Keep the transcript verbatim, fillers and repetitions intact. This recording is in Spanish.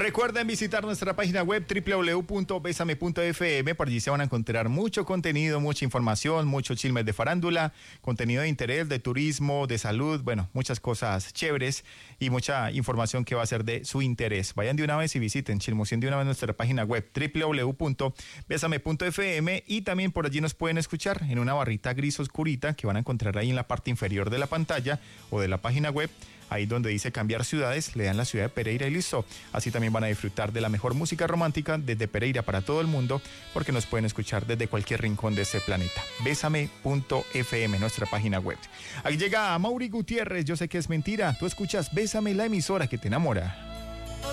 Recuerden visitar nuestra página web doble u doble u doble u punto besame punto efe eme. Por allí se van a encontrar mucho contenido, mucha información, muchos chismes de farándula, contenido de interés, de turismo, de salud, bueno, muchas cosas chéveres y mucha información que va a ser de su interés. Vayan de una vez y visiten, chismoseen de una vez nuestra página web doble u doble u doble u punto besame punto efe eme, y también por allí nos pueden escuchar en una barrita gris oscurita que van a encontrar ahí en la parte inferior de la pantalla o de la página web. Ahí donde dice cambiar ciudades, le dan la ciudad de Pereira y listo. Así también van a disfrutar de la mejor música romántica desde Pereira para todo el mundo, porque nos pueden escuchar desde cualquier rincón de este planeta. besame punto efe eme, nuestra página web. Ahí llega Mauri Gutiérrez, yo sé que es mentira. Tú escuchas Bésame, la emisora que te enamora.